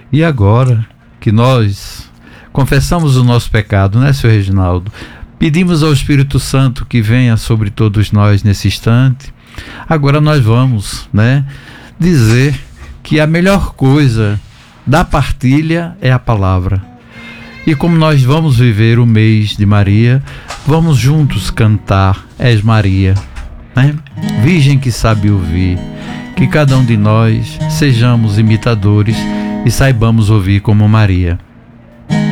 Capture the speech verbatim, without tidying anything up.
E agora que nós confessamos o nosso pecado, né, Senhor Reginaldo? Pedimos ao Espírito Santo que venha sobre todos nós nesse instante. Agora nós vamos, né, dizer que a melhor coisa da partilha é a palavra. E como nós vamos viver o mês de Maria, vamos juntos cantar És Maria, né? Virgem que sabe ouvir. Que cada um de nós sejamos imitadores e saibamos ouvir como Maria.